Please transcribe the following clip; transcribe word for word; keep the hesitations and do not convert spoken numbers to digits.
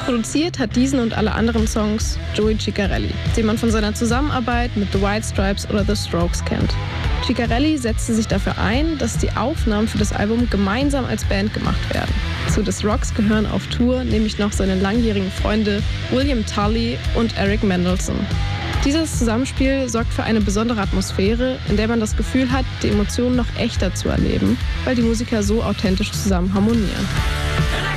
Produziert hat diesen und alle anderen Songs Joey Ciccarelli, den man von seiner Zusammenarbeit mit The White Stripes oder The Strokes kennt. Ciccarelli setzte sich dafür ein, dass die Aufnahmen für das Album gemeinsam als Band gemacht werden. Zu des Rocks gehören auf Tour nämlich noch seine langjährigen Freunde William Tully und Eric Mendelsohn. Dieses Zusammenspiel sorgt für eine besondere Atmosphäre, in der man das Gefühl hat, die Emotionen noch echter zu erleben, weil die Musiker so authentisch zusammen harmonieren.